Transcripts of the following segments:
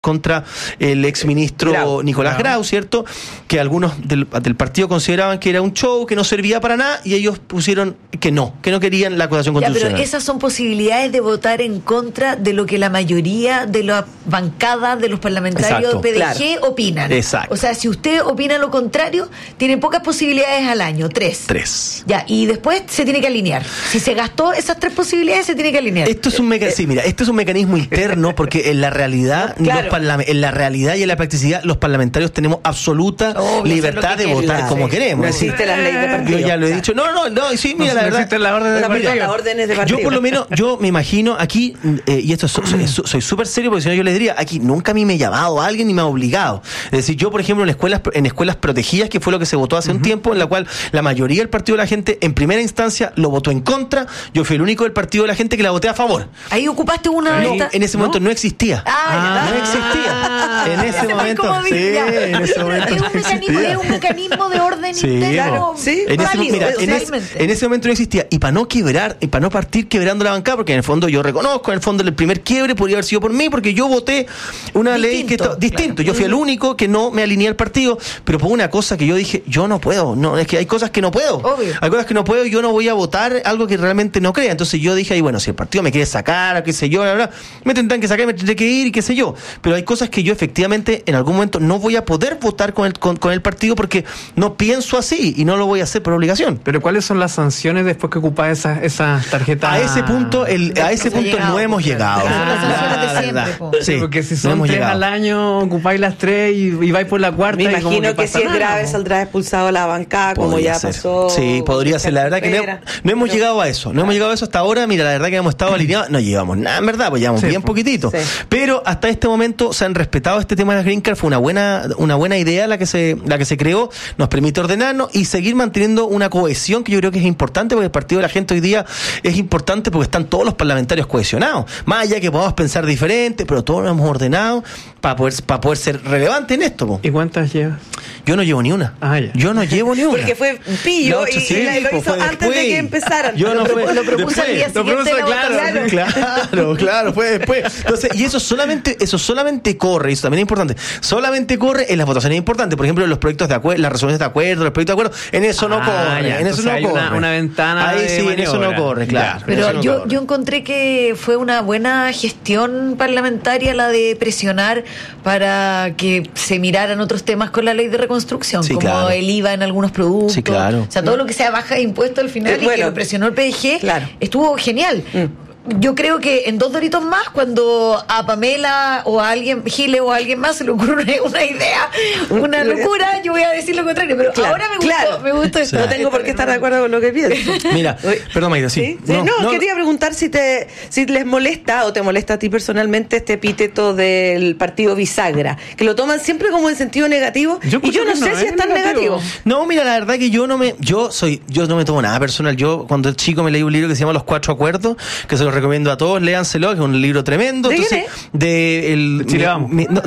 contra el exministro Nicolás Grau, ¿cierto? Que algunos del partido consideraban que era un show, que no servía para nada, y ellos pusieron que no querían la acusación constitucional. Pero esas son posibilidades de votar en contra de lo que la mayoría de la bancada de los parlamentarios de PDG opinan. Exacto. O sea, si usted opina lo contrario, tiene pocas posibilidades al año, 3. Ya, y después se tiene que alinear. Si se gastó esas 3 posibilidades, se tiene que alinear. Esto es un esto es un mecanismo interno, porque en la realidad en la realidad y en la practicidad los parlamentarios tenemos absoluta libertad de votar como queremos. No existe la ley de partido. Yo ya lo he dicho. No, sí, mira, la verdad. No existen las órdenes de partido. Yo por lo menos, yo me imagino aquí, y esto soy súper serio, porque si no yo les diría, aquí nunca a mí me ha llamado a alguien ni me ha obligado. Es decir, yo por ejemplo en escuelas protegidas, que fue lo que se votó hace un tiempo, en la cual la mayoría del partido de la gente en primera instancia lo votó en contra, yo fui el único del partido de la gente que la voté a favor. Ahí ocupaste una... No, en ese momento no existía. No existía. En ese momento. En ese momento. Es un mecanismo de orden interno. En ese momento no existía. Y para no quebrar, y para no partir quebrando la bancada, porque en el fondo yo reconozco, en el fondo el primer quiebre podría haber sido por mí, porque yo voté una ley que distinto. Claro. Yo fui el único que no me alineé al partido, pero por una cosa que yo dije, yo no puedo. No, es que hay cosas que no puedo. Obvio. Hay cosas que no puedo y yo no voy a votar algo que realmente no crea. Entonces yo dije, bueno, si el partido me quiere sacar, qué sé yo, bla, bla, me tendrán que sacar, me tendré que ir y qué sé yo. Pero hay cosas que yo efectivamente en algún momento no voy a poder votar con el partido, porque no pienso así y no lo voy a hacer por obligación. Pero ¿cuáles son las sanciones después que ocupás esa tarjeta? A ese punto no hemos llegado. Son las sanciones de siempre. Sí, porque si son 3 al año, ocupáis las 3 y vais por la cuarta. Me imagino que si es grave saldrá expulsado a la bancada, como ya pasó. Sí, podría ser. La verdad que no hemos llegado a eso. No hemos llegado a eso hasta ahora. Mira, la verdad que hemos estado alineados. No llevamos nada, en verdad, pues llevamos bien poquitito. Sí. Pero hasta este momento se han respetado este tema de las green card. Fue una buena idea la que se creó. Nos permite ordenarnos y seguir manteniendo una cohesión que yo creo que es importante, porque el partido de la gente hoy día es importante porque están todos los parlamentarios cohesionados. Más allá que podamos pensar diferente, pero todos nos hemos ordenado para poder ser relevantes en esto. ¿Y cuántas llevas? Yo no llevo ni una. Yo no llevo ni una. Porque fue pillo y lo hizo antes de que empezaran. Yo no lo propuso el día siguiente. Claro, fue después. Entonces, y eso solamente corre, y eso también es importante, solamente corre en las votaciones importantes. Por ejemplo, en los proyectos de acuerdo, las resoluciones de acuerdo, los proyectos de acuerdo, en eso no corre. En eso no corre. Una ventana. Ahí sí, en eso no corre, claro. Pero yo encontré que fue una buena gestión parlamentaria la de presionar para que se miraran otros temas con la ley de reconstrucción, como el IVA en algunos productos. Sí, claro. O sea, todo lo que sea baja de impuestos al final y que lo presionó el PDG, estuvo genial. Yo creo que en 2 doritos más, cuando a Pamela o a alguien, Giles o a alguien más se le ocurre una idea, una locura, yo voy a decir lo contrario, pero ahora me gustó esto. No tengo por qué estar de acuerdo con lo que pienso. Mira, perdón, Maida, sí. Quería preguntar si les molesta o te molesta a ti personalmente este epíteto del partido bisagra, que lo toman siempre como en sentido negativo, y yo no sé si es tan negativo. No, mira, la verdad que yo no me tomo nada personal. Yo cuando chico me leí un libro que se llama Los 4 Acuerdos, que se lo recomiendo a todos, léanselo, que es un libro tremendo. ¿De entonces, Chile Vamos.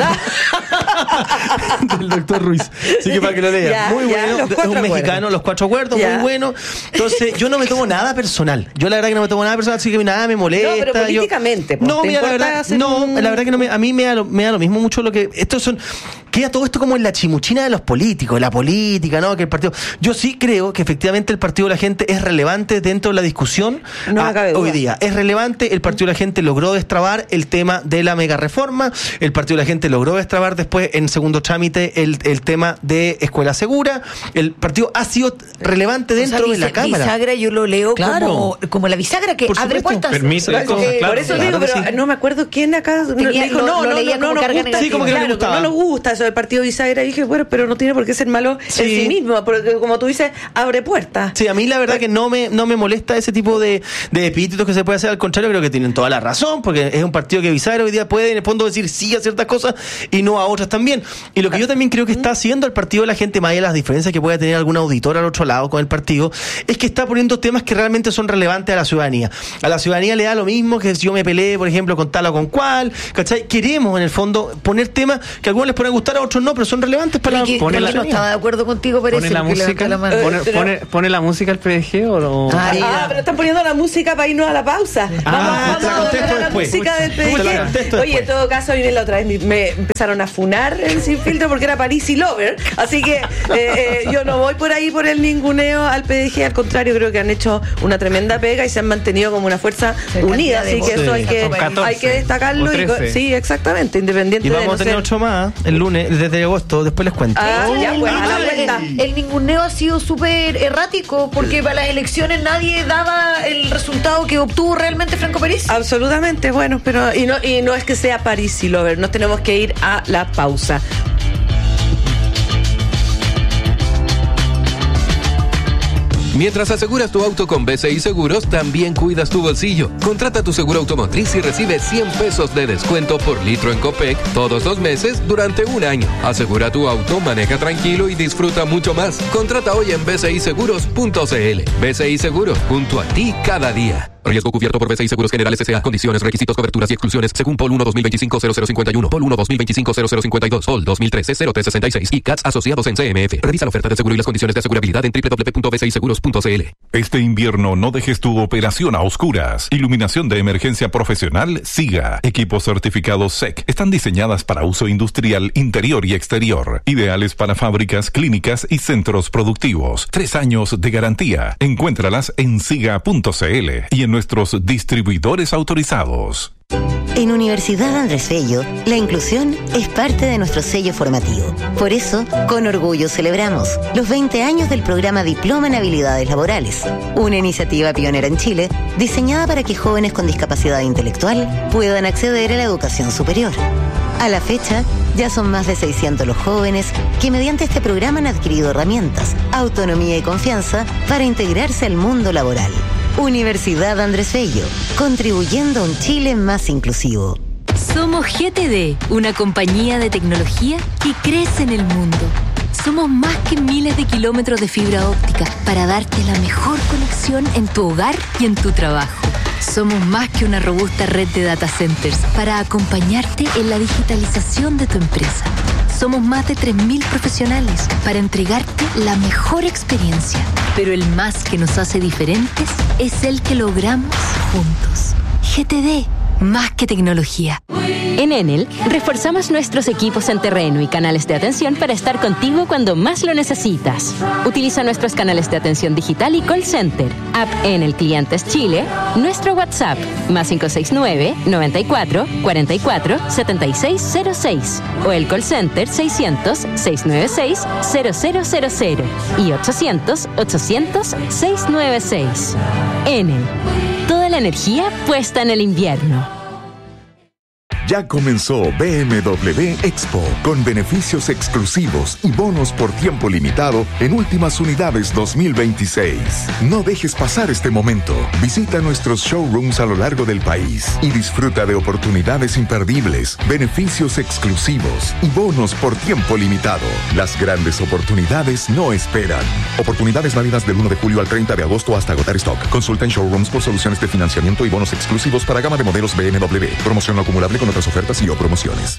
Del doctor Ruiz. Así que para que lo lean. Muy bueno. Es un mexicano, Los 4 Acuerdos, muy bueno. Entonces, yo no me tomo nada personal. Yo la verdad que no me tomo nada personal, así que nada me molesta. No, pero políticamente. La verdad que a mí me da lo mismo mucho lo que... Queda todo esto como en la chimuchina de los políticos, la política, ¿no? Que el partido... Yo sí creo que efectivamente el partido de la gente es relevante dentro de la discusión hoy día. Es relevante, el partido de la gente logró destrabar el tema de la mega reforma, el partido de la gente logró destrabar después en segundo trámite el tema de escuela segura, el partido ha sido relevante dentro de la Cámara. Bisagra yo lo leo como la bisagra que abre puertas. Permiso, por eso digo, pero no me acuerdo quién acá dijo, no nos gusta eso del partido bisagra, y dije, bueno, pero no tiene por qué ser malo en sí mismo, porque como tú dices, abre puertas. Sí, a mí la verdad que no me molesta ese tipo de epítetos que se puede hacer. Al contrario, creo que tienen toda la razón, porque es un partido que bisagra hoy día puede en el fondo decir sí a ciertas cosas y no a otras también. Y lo que yo también creo que está haciendo el partido de la gente, más allá de las diferencias que pueda tener algún auditor al otro lado con el partido, es que está poniendo temas que realmente son relevantes a la ciudadanía. A la ciudadanía le da lo mismo que si yo me peleé, por ejemplo, con tal o con cual, ¿cachai? Queremos, en el fondo, poner temas que a algunos les pueden gustar gustar, a otros no, pero son relevantes para la... no estaba de acuerdo contigo, parece. ¿Pone la música el PDG o no? Pero están poniendo la música para irnos a la pausa. Vamos a ver la música del PDG. Oye, en todo caso, a mí la otra vez me empezaron a funar en Sin Filtro porque era Parisi Lover, así que yo no voy por ahí por el ninguneo al PDG, al contrario, creo que han hecho una tremenda pega y se han mantenido como una fuerza unida, así que eso hay que destacarlo. Sí, exactamente, independiente. Y vamos a tener 8 más el lunes, desde agosto, después les cuento. A la vuelta. El ninguneo ha sido súper errático porque para las elecciones nadie daba el resultado que obtuvo realmente Franco Parisi. Absolutamente, bueno, pero y no es que sea Parisi Lover, nos tenemos que ir a la pausa. Mientras aseguras tu auto con BCI Seguros, también cuidas tu bolsillo. Contrata tu seguro automotriz y recibe 100 pesos de descuento por litro en Copec todos los meses durante un año. Asegura tu auto, maneja tranquilo y disfruta mucho más. Contrata hoy en bciseguros.cl. BCI Seguros, junto a ti cada día. Riesgo cubierto por BCI Seguros Generales S.A. Condiciones, requisitos, coberturas y exclusiones según POL 1-2025-0051, POL 1-2025-0052, POL 2013-0366 y CATS asociados en CMF. Revisa la oferta de seguro y las condiciones de asegurabilidad en www.bciseguros.cl. Este invierno no dejes tu operación a oscuras. Iluminación de emergencia profesional SIGA. Equipos certificados SEC. Están diseñadas para uso industrial interior y exterior. Ideales para fábricas, clínicas y centros productivos. 3 años de garantía. Encuéntralas en siga.cl y en nuestros distribuidores autorizados. En Universidad Andrés Bello, la inclusión es parte de nuestro sello formativo. Por eso, con orgullo celebramos los 20 años del programa Diploma en Habilidades Laborales, una iniciativa pionera en Chile, diseñada para que jóvenes con discapacidad intelectual puedan acceder a la educación superior. A la fecha, ya son más de 600 los jóvenes que mediante este programa han adquirido herramientas, autonomía y confianza para integrarse al mundo laboral. Universidad Andrés Bello, contribuyendo a un Chile más inclusivo. Somos GTD, una compañía de tecnología que crece en el mundo. Somos más que miles de kilómetros de fibra óptica para darte la mejor conexión en tu hogar y en tu trabajo. Somos más que una robusta red de data centers para acompañarte en la digitalización de tu empresa. Somos más de 3.000 profesionales para entregarte la mejor experiencia. Pero el más que nos hace diferentes es el que logramos juntos. GTD, más que tecnología. En Enel, reforzamos nuestros equipos en terreno y canales de atención para estar contigo cuando más lo necesitas. Utiliza nuestros canales de atención digital y call center, App Enel Clientes Chile, nuestro WhatsApp, +569 94 44 7606 o el call center 600 696 0000 y 800 800 696. Enel, toda la energía puesta en el invierno. Ya comenzó BMW Expo, con beneficios exclusivos y bonos por tiempo limitado en últimas unidades 2026. No dejes pasar este momento. Visita nuestros showrooms a lo largo del país y disfruta de oportunidades imperdibles, beneficios exclusivos y bonos por tiempo limitado. Las grandes oportunidades no esperan. Oportunidades válidas del 1 de julio al 30 de agosto hasta agotar stock. Consulta en showrooms por soluciones de financiamiento y bonos exclusivos para gama de modelos BMW. Promoción no acumulable con otras ofertas y o promociones.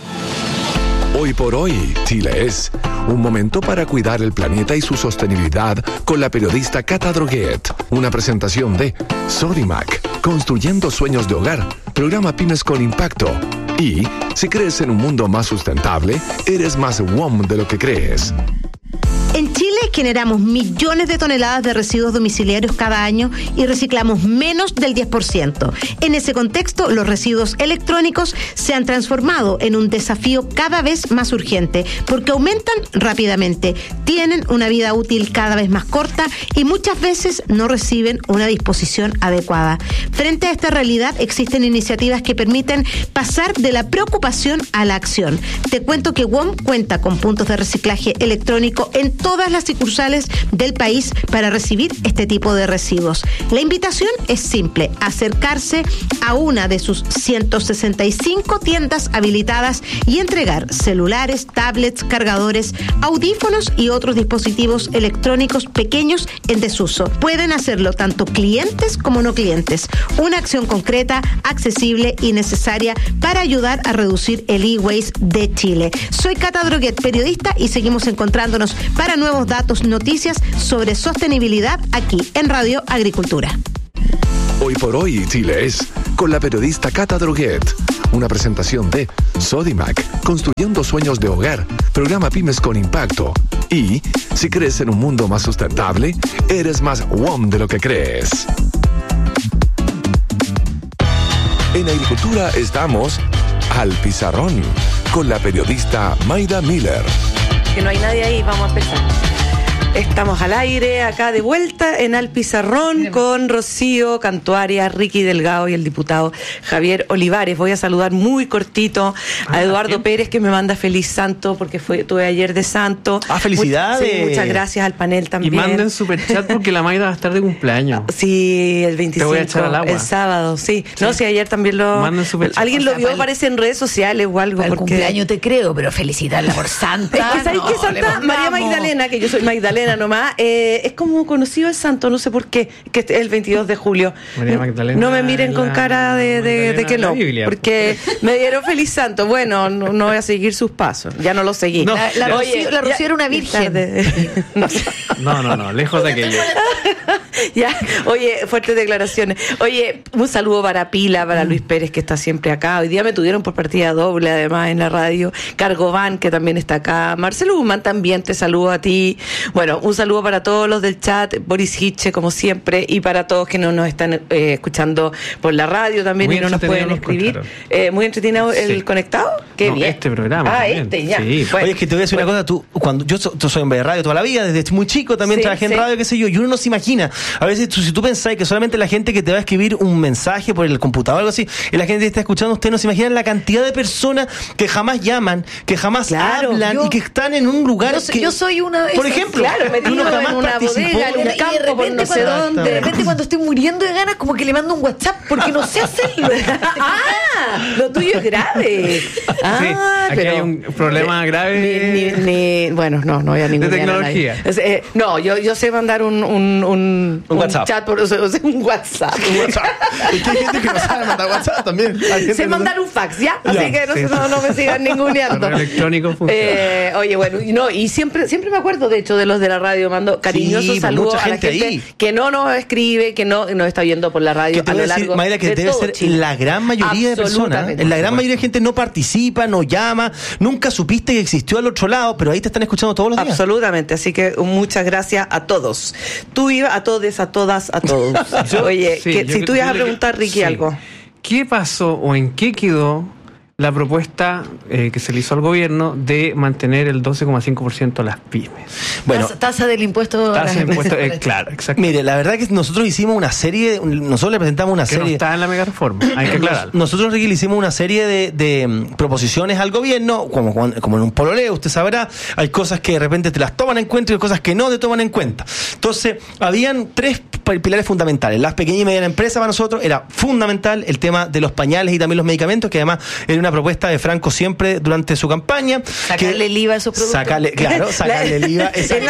Hoy por hoy, Chile es un momento para cuidar el planeta y su sostenibilidad con la periodista Cata Droguet. Una presentación de Sodimac, construyendo sueños de hogar, programa Pymes con Impacto. Y, si crees en un mundo más sustentable, eres más WOM de lo que crees. En Chile generamos millones de toneladas de residuos domiciliarios cada año y reciclamos menos del 10%. En ese contexto, los residuos electrónicos se han transformado en un desafío cada vez más urgente porque aumentan rápidamente, tienen una vida útil cada vez más corta y muchas veces no reciben una disposición adecuada. Frente a esta realidad, existen iniciativas que permiten pasar de la preocupación a la acción. Te cuento que WOM cuenta con puntos de reciclaje electrónico en todas las sucursales del país para recibir este tipo de residuos. La invitación es simple: acercarse a una de sus 165 tiendas habilitadas y entregar celulares, tablets, cargadores, audífonos y otros dispositivos electrónicos pequeños en desuso. Pueden hacerlo tanto clientes como no clientes. Una acción concreta, accesible y necesaria para ayudar a reducir el e-waste de Chile. Soy Cata Droguet, periodista, y seguimos encontrándonos para nuevos datos, noticias sobre sostenibilidad aquí en Radio Agricultura. Hoy por hoy Chile es con la periodista Cata Droguet. Una presentación de Sodimac, construyendo sueños de hogar, programa Pymes con Impacto. Y si crees en un mundo más sustentable, eres más WOM de lo que crees. En Agricultura estamos al pizarrón con la periodista Mayda Miller. Que no hay nadie ahí, vamos a empezar. Estamos al aire, acá de vuelta en Al Pizarrón con Rocío Cantuaria, Ricky Delgado y el diputado Javier Olivares. Voy a saludar muy cortito a Eduardo Pérez, que me manda feliz santo, porque tuve ayer de santo. ¡Felicidades! Sí, muchas gracias al panel también. Y manden superchat porque la Mayda va a estar de cumpleaños. Sí, el 25. Te voy a echar al agua. El sábado, sí. No, sí, ayer también lo... Manden superchat. Alguien lo vio, parece en redes sociales o algo. El cumpleaños te creo, pero felicitarla por santa. Es que, ¿sabes qué, Santa? María Magdalena, que yo soy Magdalena nomás, es como conocido el santo, no sé por qué, que es el 22 de julio. María Magdalena, no me miren con cara de que no, porque me dieron feliz santo. Bueno, no voy a seguir sus pasos, ya no lo seguí. No, la Rocío era una virgen. No, lejos de aquello. Ya, oye, fuertes declaraciones. Oye, un saludo para Pila, para Luis Pérez, que está siempre acá. Hoy día me tuvieron por partida doble, además, en la radio. Cargovan, que también está acá. Marcelo Guzmán, también te saludo a ti. Bueno, un saludo para todos los del chat. Boris Hitche, como siempre, y para todos que no nos están escuchando por la radio también muy y no nos pueden escribir. Muy entretenido el conectado. Qué bien. Este programa. Ya. Sí. Bueno. Oye, es que te voy a decir una cosa. Tú soy en radio toda la vida, desde muy chico también trabajé en radio, qué sé yo, y uno no se imagina. A veces, si tú pensás que solamente la gente que te va a escribir un mensaje por el computador o algo así, y la gente que está escuchando, usted no se imaginan la cantidad de personas que jamás llaman, que jamás hablan y que están en un lugar yo soy una de por ejemplo, uno jamás en una bodega, en un campo, por no sé dónde. De repente, cuando estoy muriendo de ganas, como que le mando un WhatsApp porque no sé hacerlo. Lo tuyo es grave. Aquí hay un problema grave. Bueno, no voy a ninguna de tecnología. No, yo sé mandar un WhatsApp. Chat un WhatsApp. Es que hay gente que no sabe mandar WhatsApp también. Sé mandar un fax, ¿ya? Así que no me sigan ninguneando. El electrónico funciona. Oye, bueno, y siempre me acuerdo, de hecho, de los de la radio. Mando cariñosos saludos a la gente que no nos escribe, que no nos está viendo por la radio a lo largo Mayra, que debe ser Chile. La gran mayoría de personas. La gran mayoría de gente no participa, no llama, nunca supiste que existió al otro lado, pero ahí te están escuchando todos los días. Absolutamente, así que muchas gracias a todos. Tú ibas a todos, a todas, a todos. Oye, si tú ibas a preguntar, Ricky, algo. ¿Qué pasó o en qué quedó la propuesta que se le hizo al gobierno de mantener el 12,5% a las pymes? Bueno, tasa del impuesto a las empresas. Claro, exacto. Mire, la verdad que nosotros hicimos una serie, nosotros le presentamos una serie. Que no está en la mega reforma, hay que aclararlo. Nosotros, Ricky, le hicimos una serie de proposiciones al gobierno, como en un pololeo, usted sabrá, hay cosas que de repente te las toman en cuenta y hay cosas que no te toman en cuenta. Entonces, habían 3 pilares fundamentales. Las pequeñas y medianas empresas para nosotros era fundamental, el tema de los pañales y también los medicamentos, que además era una propuesta de Franco siempre durante su campaña. Sacarle el IVA a esos productos. Sacarle el IVA. Es la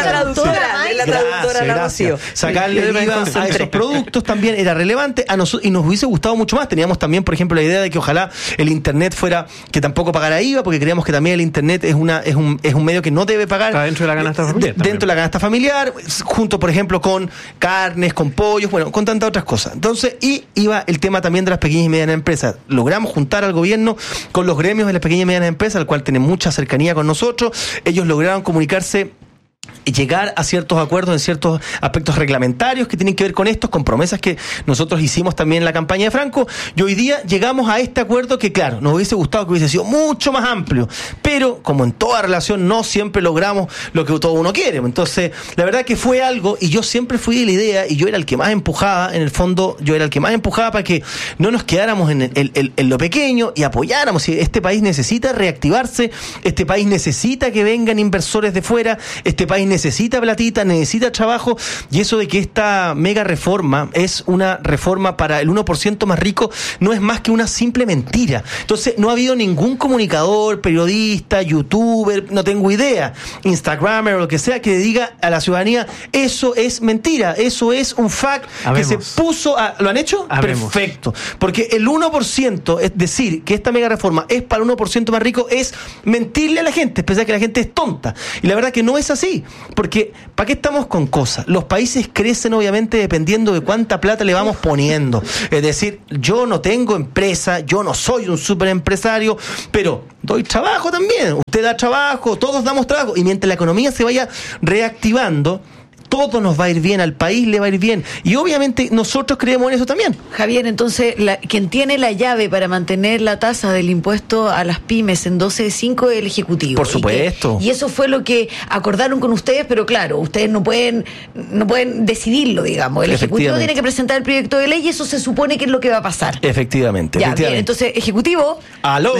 traductora Rocío. Sacarle el IVA a esos productos también era relevante a nosotros, y nos hubiese gustado mucho más. Teníamos también, por ejemplo, la idea de que ojalá el internet fuera, que tampoco pagara IVA, porque creíamos que también el internet es un medio que no debe pagar. Está dentro de la canasta familiar. Dentro de la canasta familiar, junto, por ejemplo, con carnes, con pollos, bueno, con tantas otras cosas. Entonces, y iba el tema también de las pequeñas y medianas empresas. Logramos juntar al gobierno con los gremios de las pequeñas y medianas empresas, al cual tienen mucha cercanía con nosotros. Ellos lograron comunicarse y llegar a ciertos acuerdos en ciertos aspectos reglamentarios que tienen que ver con estos, con promesas que nosotros hicimos también en la campaña de Franco, y hoy día llegamos a este acuerdo que, claro, nos hubiese gustado que hubiese sido mucho más amplio, pero como en toda relación no siempre logramos lo que todo uno quiere. Entonces, la verdad que fue algo, y yo siempre fui de la idea, y yo era el que más empujaba, en el fondo, yo era el que más empujaba para que no nos quedáramos en lo pequeño y apoyáramos. Este país necesita reactivarse, este país necesita que vengan inversores de fuera, este país necesita platita, necesita trabajo, y eso de que esta mega reforma es una reforma para el 1% más rico no es más que una simple mentira. Entonces no ha habido ningún comunicador, periodista, youtuber, no tengo idea, instagramer o lo que sea, que diga a la ciudadanía eso es mentira, eso es un fact que se puso a... ¿Lo han hecho? Perfecto. Porque el 1%, es decir, que esta mega reforma es para el 1% más rico, es mentirle a la gente, pensar que la gente es tonta. Y la verdad que no es así, porque ¿para qué estamos con cosas? Los países crecen obviamente dependiendo de cuánta plata le vamos poniendo. Es decir, yo no tengo empresa, yo no soy un super empresario, pero doy trabajo también. Usted da trabajo, todos damos trabajo, y mientras la economía se vaya reactivando, todo nos va a ir bien, al país le va a ir bien. Y obviamente nosotros creemos en eso también. Javier, entonces, quien tiene la llave para mantener la tasa del impuesto a las pymes en 12.5 es el Ejecutivo. Por supuesto. Y eso fue lo que acordaron con ustedes, pero claro, ustedes no pueden decidirlo, digamos. El Ejecutivo tiene que presentar el proyecto de ley y eso se supone que es lo que va a pasar. Efectivamente. Bien, entonces, Ejecutivo. Aló.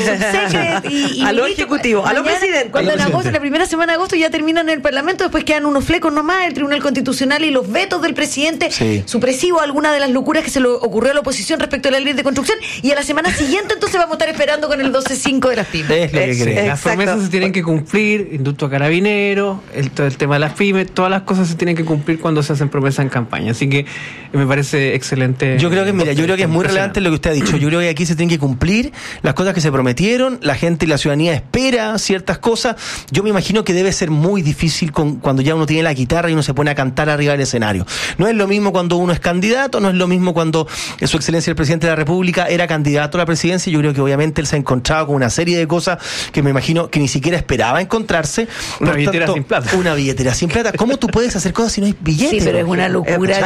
Aló, Ejecutivo. Aló, presidente. Cuando en agosto, la primera semana de agosto ya terminan en el Parlamento, después quedan unos flecos nomás, el Tribunal Constitucional y los vetos del presidente supresivo a alguna de las locuras que se le ocurrió a la oposición respecto a la ley de construcción, y a la semana siguiente entonces vamos a estar esperando con el 12.5 de las pymes. Las promesas se tienen que cumplir, indulto a carabineros, el tema de las pymes, todas las cosas se tienen que cumplir cuando se hacen promesas en campaña, así que me parece excelente. Yo creo que es muy relevante lo que usted ha dicho. Yo creo que aquí se tienen que cumplir las cosas que se prometieron, la gente y la ciudadanía espera ciertas cosas. Yo me imagino que debe ser muy difícil cuando ya uno tiene la guitarra y uno se pone a cantar arriba del escenario. No es lo mismo cuando uno es candidato, no es lo mismo cuando su excelencia el presidente de la República era candidato a la presidencia. Yo creo que obviamente él se ha encontrado con una serie de cosas que me imagino que ni siquiera esperaba encontrarse. Una billetera sin plata. Una billetera sin plata. ¿Cómo tú puedes hacer cosas si no hay billetes? Sí, pero es una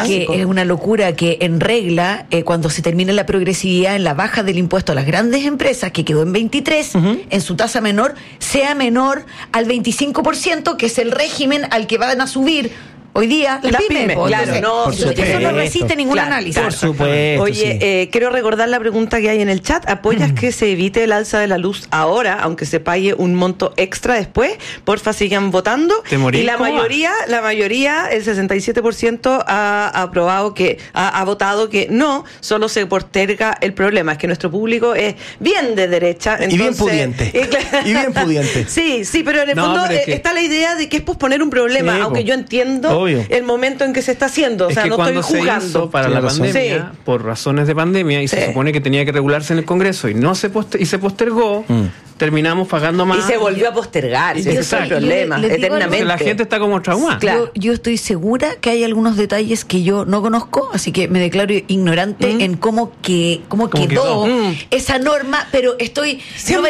locura que en regla, cuando se termine la progresividad en la baja del impuesto a las grandes empresas, que quedó en 23, en su tasa menor, sea menor al 25%, que es el régimen al que van a subir hoy día las pymes. Claro, eso no resiste ningún análisis. Por supuesto. Oye, quiero recordar la pregunta que hay en el chat. ¿Apoyas que se evite el alza de la luz ahora, aunque se pague un monto extra después? Porfa, sigan votando. Y la mayoría, el 67% ha votado que no, solo se posterga el problema. Es que nuestro público es bien de derecha. Entonces, y bien pudiente. Y bien pudiente. Sí, pero en el fondo está la idea de que es posponer un problema, aunque yo entiendo el momento en que se está haciendo, o sea, no estoy jugando. Se hizo para la pandemia, por razones de pandemia, y se supone que tenía que regularse en el Congreso y se postergó. Terminamos pagando más. Y se volvió a postergar, ese es el problema, eternamente. La gente está como traumada. Claro. Yo estoy segura que hay algunos detalles que yo no conozco, así que me declaro ignorante en cómo quedó esa norma, pero estoy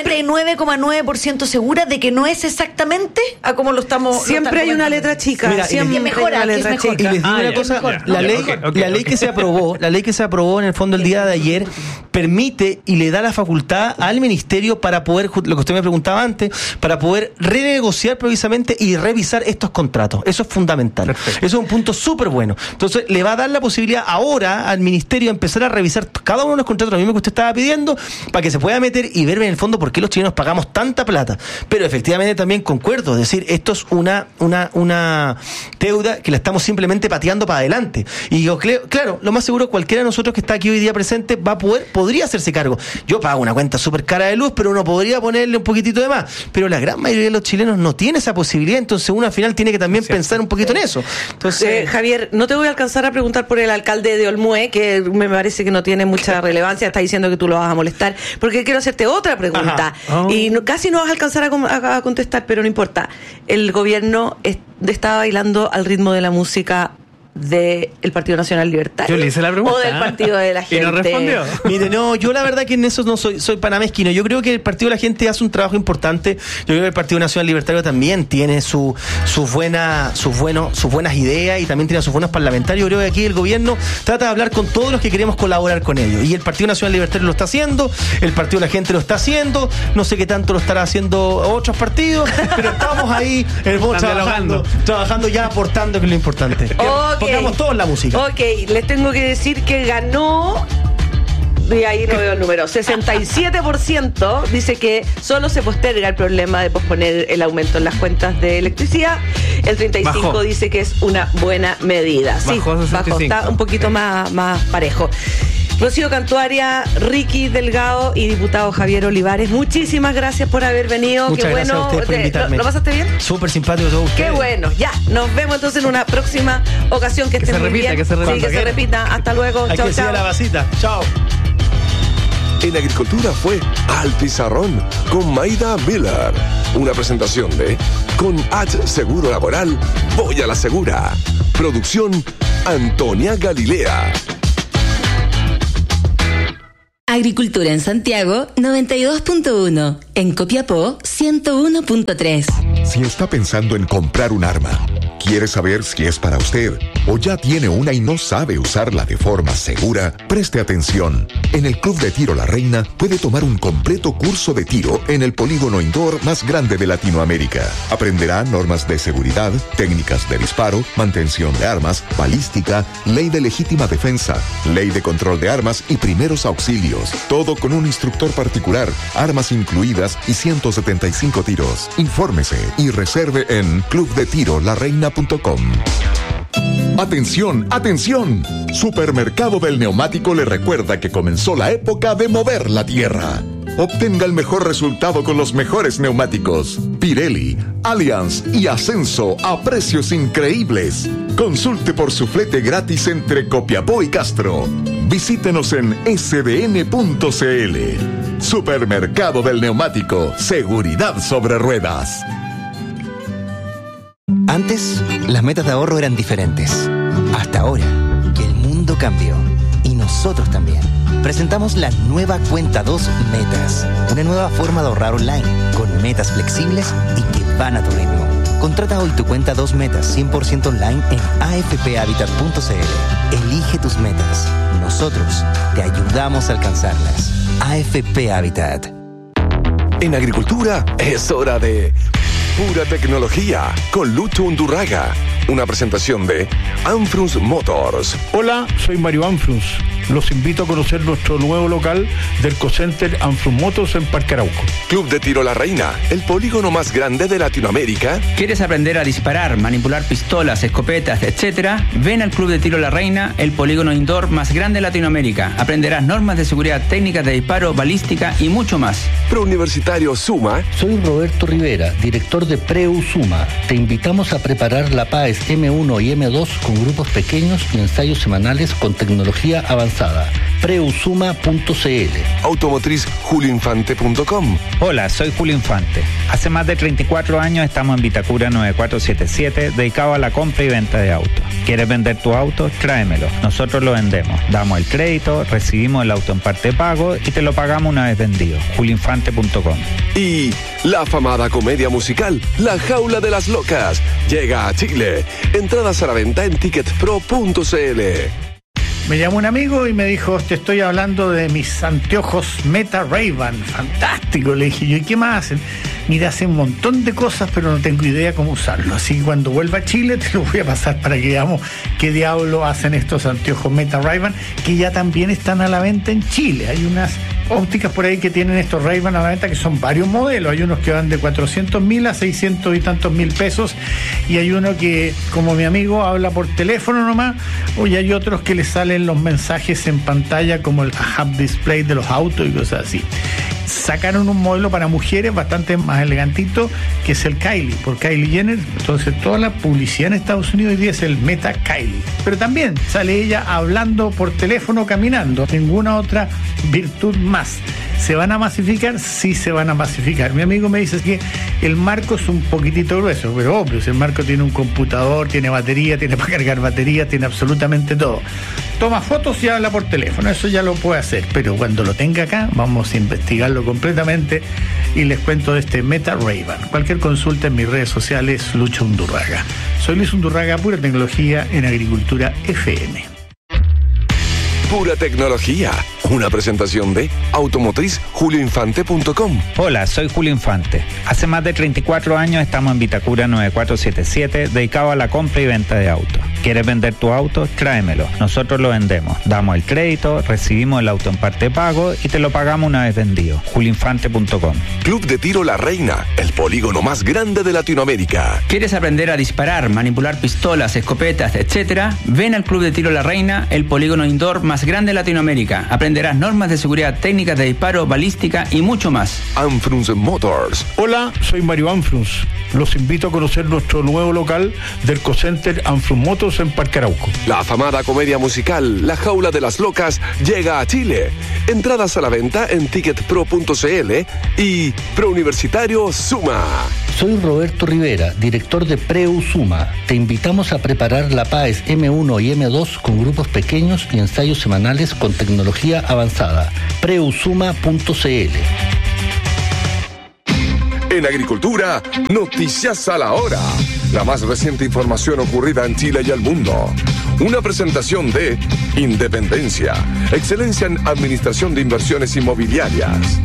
99,9% segura de que no es exactamente a como lo estamos. Siempre hay una letra chica. Mira, siempre mejora, y les digo una cosa, la ley que se aprobó en el fondo el día de ayer permite y le da la facultad al ministerio para poder, lo que usted me preguntaba antes, para poder renegociar precisamente y revisar estos contratos. Eso es fundamental. Perfecto. Eso es un punto súper bueno. Entonces, le va a dar la posibilidad ahora al ministerio a empezar a revisar cada uno de los contratos, lo mismo que usted estaba pidiendo, para que se pueda meter y ver en el fondo por qué los chilenos pagamos tanta plata. Pero efectivamente también concuerdo, es decir, esto es una deuda que la estamos simplemente pateando para adelante. Y yo claro, lo más seguro, cualquiera de nosotros que está aquí hoy día presente podría hacerse cargo. Yo pago una cuenta súper cara de luz, pero uno podría ponerle un poquitito de más. Pero la gran mayoría de los chilenos no tiene esa posibilidad, entonces uno al final tiene que también pensar un poquito en eso. Entonces, Javier, no te voy a alcanzar a preguntar por el alcalde de Olmué, que me parece que no tiene mucha relevancia, está diciendo que tú lo vas a molestar, porque quiero hacerte otra pregunta. Y casi no vas a alcanzar a contestar, pero no importa. El gobierno está bailando al ritmo de la música del Partido Nacional Libertario. Yo le hice la pregunta. O del Partido de la Gente. Y no respondió. Mire, no, yo la verdad que en eso no soy panamesquino. Yo creo que el Partido de la Gente hace un trabajo importante. Yo creo que el Partido Nacional Libertario también tiene sus buenas ideas y también tiene sus buenos parlamentarios. Yo creo que aquí el gobierno trata de hablar con todos los que queremos colaborar con ellos. Y el Partido Nacional Libertario lo está haciendo, el Partido de la Gente lo está haciendo, no sé qué tanto lo estará haciendo otros partidos, pero estamos ahí trabajando ya, aportando, que es lo importante. Pongamos todos la música. Ok, les tengo que decir que ganó Y ahí no veo el número. 67% dice que solo se posterga el problema de posponer el aumento en las cuentas de electricidad. El 35% dice que es una buena medida. Bajó, está un poquito más parejo. Rocío Cantuaria, Ricky Delgado y diputado Javier Olivares, muchísimas gracias por haber venido. Muchas gracias a ustedes por invitarme. ¿Lo pasaste bien? Súper simpático todos ustedes. Qué bueno, ya. Nos vemos entonces en una próxima ocasión. Que estén muy bien. Que se repita. Sí, que se repita. Hasta luego. Chao, chao. La vasita. Chao. En Agricultura fue Al Pizarrón con Maida Miller. Una presentación de Con H Seguro Laboral, voy a la segura. Producción Antonia Galilea. Agricultura en Santiago 92.1, en Copiapó 101.3. Si está pensando en comprar un arma, quiere saber si es para usted o ya tiene una y no sabe usarla de forma segura, preste atención. En el Club de Tiro La Reina puede tomar un completo curso de tiro en el polígono indoor más grande de Latinoamérica. Aprenderá normas de seguridad, técnicas de disparo, mantención de armas, balística, ley de legítima defensa, ley de control de armas y primeros auxilios. Todo con un instructor particular, armas incluidas y 175 tiros. Infórmese y reserve en clubdetirolareina.com. ¡Atención, atención! Supermercado del Neumático le recuerda que comenzó la época de mover la tierra. Obtenga el mejor resultado con los mejores neumáticos. Pirelli, Allianz y Ascenso a precios increíbles. Consulte por su flete gratis entre Copiapó y Castro. Visítenos en sdn.cl. Supermercado del Neumático. Seguridad sobre ruedas. Antes, las metas de ahorro eran diferentes. Hasta ahora, que el mundo cambió. Y nosotros también. Presentamos la nueva Cuenta 2 Metas. Una nueva forma de ahorrar online, con metas flexibles y que van a tu ritmo. Contrata hoy tu Cuenta 2 Metas 100% online en afphabitat.cl. Elige tus metas. Nosotros te ayudamos a alcanzarlas. AFP Habitat. En Agricultura es hora de Pura Tecnología con Lucho Undurraga. Una presentación de Anfrunz Motors. Hola, soy Mario Anfrunz. Los invito a conocer nuestro nuevo local del Cocenter Anfrunz Motors en Parque Arauco. Club de Tiro La Reina, el polígono más grande de Latinoamérica. ¿Quieres aprender a disparar, manipular pistolas, escopetas, etcétera? Ven al Club de Tiro La Reina, el polígono indoor más grande de Latinoamérica. Aprenderás normas de seguridad, técnicas de disparo, balística y mucho más. Prouniversitario Suma. Soy Roberto Rivera, director de Preu Suma. Te invitamos a preparar la PAES M1 y M2 con grupos pequeños y ensayos semanales con tecnología avanzada. Preusuma.cl. Automotriz julioinfante.com. Hola, soy Julio Infante. Hace más de 34 años estamos en Vitacura 9477, dedicado a la compra y venta de autos. ¿Quieres vender tu auto? Tráemelo. Nosotros lo vendemos. Damos el crédito, recibimos el auto en parte de pago y te lo pagamos una vez vendido. julioinfante.com. Y la afamada comedia musical La Jaula de las Locas llega a Chile. Entradas a la venta en ticketpro.cl. Me llamó un amigo y me dijo, te estoy hablando de mis anteojos Meta Ray-Ban. Fantástico. Le dije yo, ¿y qué más hacen? Mira, hacen un montón de cosas, pero no tengo idea cómo usarlo. Así que cuando vuelva a Chile te lo voy a pasar para que veamos qué diablo hacen estos anteojos Meta Ray-Ban, que ya también están a la venta en Chile. Hay unas ópticas por ahí que tienen estos Ray-Ban a la venta, que son varios modelos. Hay unos que van de 400.000 a 600 y tantos mil pesos, y hay uno que, como mi amigo, habla por teléfono nomás, y hay otros que le salen los mensajes en pantalla, como el Hub Display de los autos y cosas así. Sacaron un modelo para mujeres bastante más elegantito, que es el Kylie, por Kylie Jenner. Entonces toda la publicidad en Estados Unidos hoy día es el Meta Kylie, pero también sale ella hablando por teléfono, caminando. Ninguna otra virtud más. ¿Se van a masificar? Sí, se van a masificar. Mi amigo me dice que el marco es un poquitito grueso, pero obvio, si el marco tiene un computador, tiene batería, tiene para cargar batería, tiene absolutamente todo. Toma fotos y habla por teléfono, eso ya lo puede hacer, pero cuando lo tenga acá vamos a investigarlo completamente y les cuento de este Meta Ray-Ban. Cualquier consulta en mis redes sociales, Lucho Undurraga. Soy Luis Undurraga, Pura Tecnología en Agricultura FM. Pura Tecnología, una presentación de Automotriz julioinfante.com. Hola, soy Julio Infante. Hace más de 34 años estamos en Vitacura 9477, dedicado a la compra y venta de autos. ¿Quieres vender tu auto? Tráemelo. Nosotros lo vendemos. Damos el crédito, recibimos el auto en parte pago y te lo pagamos una vez vendido. Julinfante.com. Club de Tiro La Reina, el polígono más grande de Latinoamérica. ¿Quieres aprender a disparar, manipular pistolas, escopetas, etcétera? Ven al Club de Tiro La Reina, el polígono indoor más grande de Latinoamérica. Aprenderás normas de seguridad, técnicas de disparo, balística y mucho más. Anfrunz Motors. Hola, soy Mario Anfrunz. Los invito a conocer nuestro nuevo local del Cocenter Anfrunz Motors en Parque Arauco. La afamada comedia musical La Jaula de las Locas llega a Chile. Entradas a la venta en ticketpro.cl y Preuniversitario Suma. Soy Roberto Rivera, director de Preu Suma. Te invitamos a preparar la PAES M1 y M2 con grupos pequeños y ensayos semanales con tecnología avanzada. Preusuma.cl. En Agricultura, Noticias a la Hora. La más reciente información ocurrida en Chile y el mundo. Una presentación de Independencia, excelencia en administración de inversiones inmobiliarias.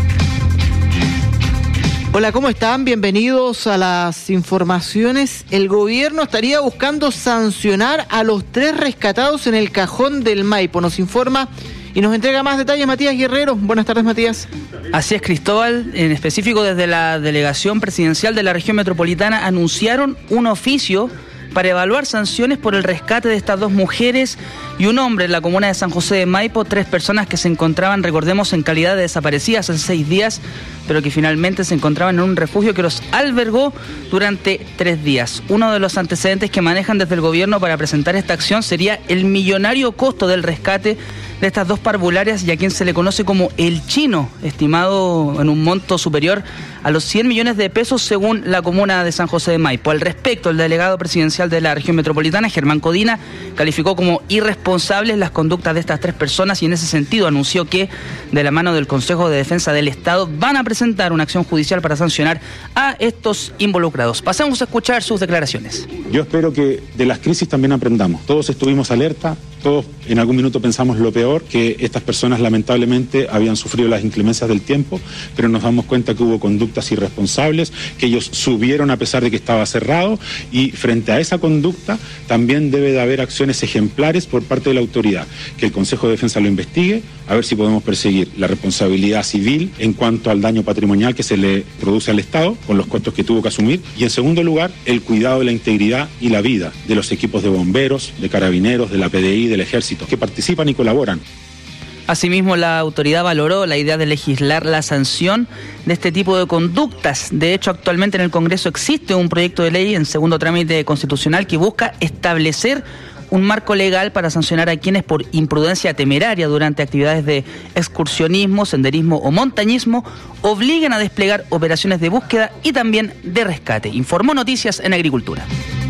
Hola, ¿cómo están? Bienvenidos a las informaciones. El gobierno estaría buscando sancionar a los 3 rescatados en el cajón del Maipo. Nos informa y nos entrega más detalles Matías Guerrero. Buenas tardes, Matías. Así es, Cristóbal. En específico, desde la Delegación Presidencial de la Región Metropolitana anunciaron un oficio para evaluar sanciones por el rescate de estas 2 mujeres y un hombre en la comuna de San José de Maipo, 3 personas que se encontraban, recordemos, en calidad de desaparecidas hace 6 días, pero que finalmente se encontraban en un refugio que los albergó durante 3 días. Uno de los antecedentes que manejan desde el gobierno para presentar esta acción sería el millonario costo del rescate de estas 2 parvularias y a quien se le conoce como el Chino, estimado en un monto superior a los 100 millones de pesos según la comuna de San José de Maipo. Al respecto, el delegado presidencial de la región metropolitana, Germán Codina, calificó como irresponsables las conductas de estas 3 personas y en ese sentido anunció que, de la mano del Consejo de Defensa del Estado, van a presentar una acción judicial para sancionar a estos involucrados. Pasamos a escuchar sus declaraciones. Yo espero que de las crisis también aprendamos. Todos estuvimos alerta, todos en algún minuto pensamos lo peor, que estas personas lamentablemente habían sufrido las inclemencias del tiempo, pero nos damos cuenta que hubo conductas irresponsables, que ellos subieron a pesar de que estaba cerrado, y frente a esa conducta también debe de haber acciones ejemplares por parte de la autoridad, que el Consejo de Defensa lo investigue, a ver si podemos perseguir la responsabilidad civil en cuanto al daño patrimonial que se le produce al Estado, con los costos que tuvo que asumir, y en segundo lugar, el cuidado de la integridad y la vida de los equipos de bomberos, de carabineros, de la PDI, del Ejército, que participan y colaboran. Asimismo, la autoridad valoró la idea de legislar la sanción de este tipo de conductas. De hecho, actualmente en el Congreso existe un proyecto de ley en segundo trámite constitucional que busca establecer un marco legal para sancionar a quienes por imprudencia temeraria durante actividades de excursionismo, senderismo o montañismo obliguen a desplegar operaciones de búsqueda y también de rescate. Informó Noticias en Agricultura.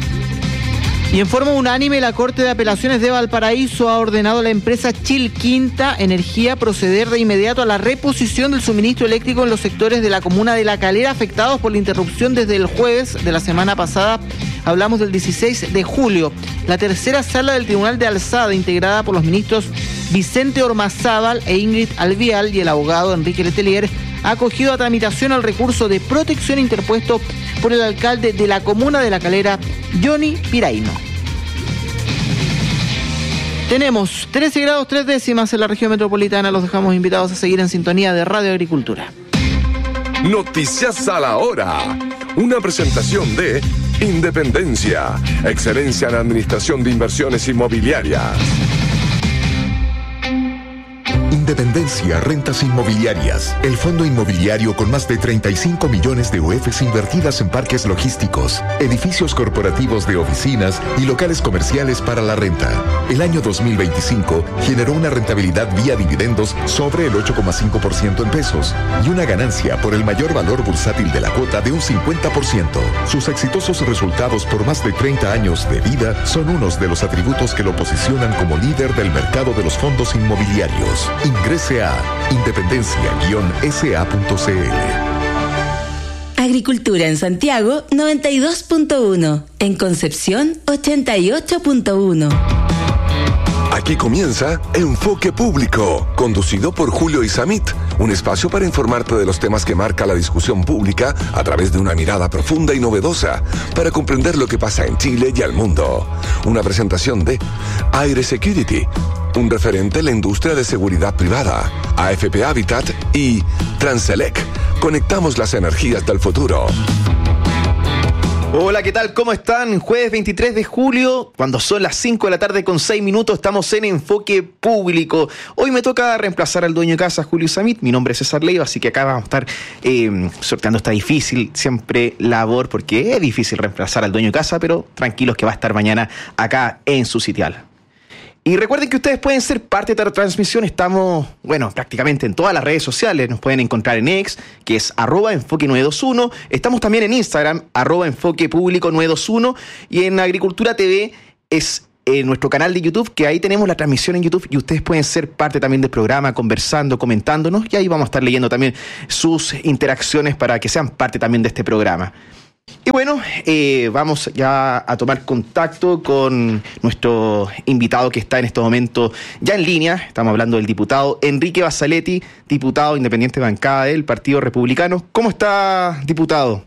Y en forma unánime, la Corte de Apelaciones de Valparaíso ha ordenado a la empresa Chilquinta Energía proceder de inmediato a la reposición del suministro eléctrico en los sectores de la comuna de La Calera afectados por la interrupción desde el jueves de la semana pasada. Hablamos del 16 de julio. La tercera sala del Tribunal de Alzada, integrada por los ministros Vicente Ormazábal e Ingrid Alvial y el abogado Enrique Letelier, ha acogido a tramitación el recurso de protección interpuesto por el alcalde de la comuna de La Calera, Johnny Piraino. Tenemos 13 grados 3 décimas en la región metropolitana. Los dejamos invitados a seguir en sintonía de Radio Agricultura. Noticias a la Hora. Una presentación de Independencia, excelencia en administración de inversiones inmobiliarias. Independencia Rentas Inmobiliarias, el fondo inmobiliario con más de 35 millones de UFs invertidas en parques logísticos, edificios corporativos de oficinas y locales comerciales para la renta. El año 2025 generó una rentabilidad vía dividendos sobre el 8,5% en pesos y una ganancia por el mayor valor bursátil de la cuota de un 50%. Sus exitosos resultados por más de 30 años de vida son unos de los atributos que lo posicionan como líder del mercado de los fondos inmobiliarios. Ingrese a independencia-sa.cl. Agricultura en Santiago 92.1, en Concepción 88.1. Aquí comienza Enfoque Público, conducido por Julio Isamit, un espacio para informarte de los temas que marca la discusión pública a través de una mirada profunda y novedosa para comprender lo que pasa en Chile y al mundo. Una presentación de Aire Security, un referente en la industria de seguridad privada, AFP Habitat y Transelec. Conectamos las energías del futuro. Hola, ¿qué tal? ¿Cómo están? Jueves 23 de julio, cuando son las 5 de la tarde con 6 minutos, estamos en Enfoque Público. Hoy me toca reemplazar al dueño de casa, Julio Samit. Mi nombre es César Leiva, así que acá vamos a estar sorteando esta difícil siempre labor, porque es difícil reemplazar al dueño de casa, pero tranquilos que va a estar mañana acá en su sitial. Y recuerden que ustedes pueden ser parte de la transmisión. Estamos, prácticamente en todas las redes sociales. Nos pueden encontrar en X, que es @enfoque921. Estamos también en Instagram, @enfoquepúblico921. Y en Agricultura TV es nuestro canal de YouTube, que ahí tenemos la transmisión en YouTube y ustedes pueden ser parte también del programa, conversando, comentándonos. Y ahí vamos a estar leyendo también sus interacciones para que sean parte también de este programa. Y vamos ya a tomar contacto con nuestro invitado que está en estos momentos ya en línea. Estamos hablando del diputado Enrique Bassaletti, diputado independiente de bancada del Partido Republicano. ¿Cómo está, diputado?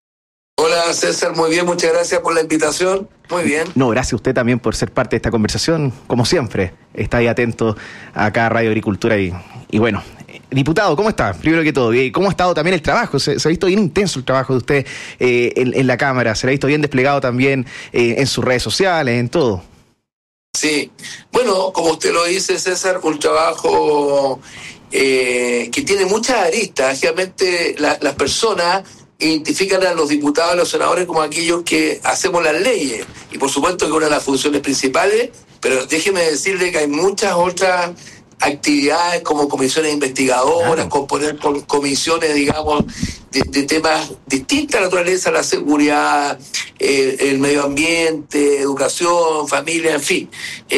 Hola, César, muy bien, muchas gracias por la invitación. Muy bien. No, gracias a usted también por ser parte de esta conversación. Como siempre, está ahí atento acá a Radio Agricultura y diputado, ¿cómo está? Primero que todo, ¿cómo ha estado también el trabajo? Se ha visto bien intenso el trabajo de usted en la Cámara, se ha visto bien desplegado también en sus redes sociales, en todo. Sí, como usted lo dice, César, un trabajo que tiene muchas aristas. Realmente las personas identifican a los diputados y a los senadores como aquellos que hacemos las leyes, y por supuesto que una de las funciones principales, pero déjeme decirle que hay muchas otras actividades como comisiones investigadoras, componer comisiones, digamos, de temas de distinta naturaleza, la seguridad, el medio ambiente, educación, familia, en fin.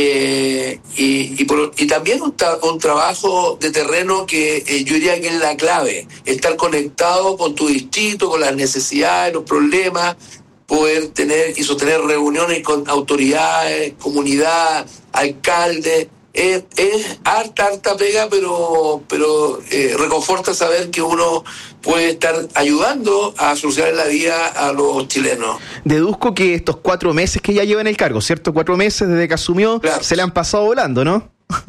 Y también un trabajo de terreno que yo diría que es la clave, estar conectado con tu distrito, con las necesidades, los problemas, poder tener y sostener reuniones con autoridades, comunidad, alcaldes. Es harta pega, pero reconforta saber que uno puede estar ayudando a solucionar la vida a los chilenos. Deduzco que estos 4 meses que ya lleva en el cargo, ¿cierto? 4 meses desde que asumió, claro, se le han pasado volando, ¿no?